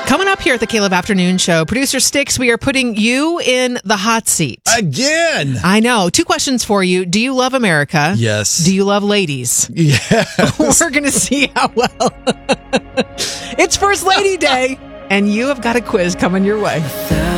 Coming up here at the Caleb Afternoon Show, Producer Sticks, we are putting you in the hot seat. Again. I know. 2 questions for you. Do you love America? Yes. Do you love ladies? Yes. We're going to see how well. It's First Lady Day, and you have got a quiz coming your way.